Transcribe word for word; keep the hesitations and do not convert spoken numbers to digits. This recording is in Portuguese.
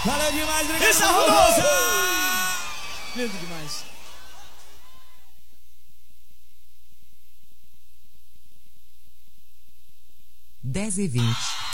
Valeu demais, obrigado. Isso rolou! Lindo demais. dez e vinte.